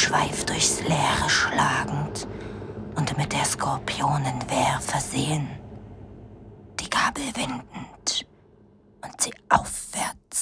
Schweif durchs Leere schlagend und mit der Skorpionenwehr versehen, die Gabel windend und sie auf